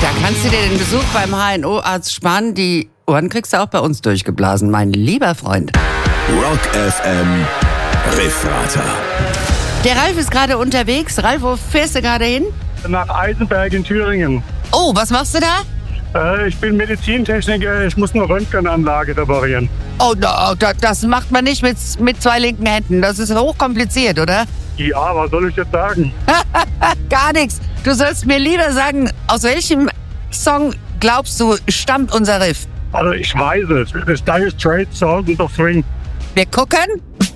Da kannst du dir den Besuch beim HNO-Arzt sparen. Die Ohren kriegst du auch bei uns durchgeblasen, mein lieber Freund. Rock FM Riffrater. Der Ralf ist gerade unterwegs. Ralf, wo fährst du gerade hin? Nach Eisenberg in Thüringen. Oh, was machst du da? Ich bin Medizintechniker, ich muss eine Röntgenanlage reparieren. Oh, das macht man nicht mit zwei linken Händen. Das ist hochkompliziert, oder? Ja, was soll ich jetzt sagen? Gar nichts. Du sollst mir lieber sagen, aus welchem Song glaubst du, stammt unser Riff? Also ich weiß es. Das Dire Straits Song und doch Swing. Wir gucken.